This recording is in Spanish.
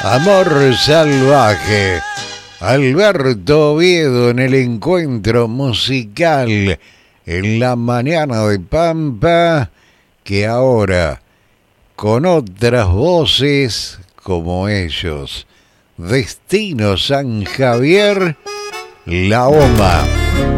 Amor salvaje. Alberto Oviedo en el encuentro musical en la mañana de Pampa, que ahora con otras voces como ellos. Destino San Javier, La Oma.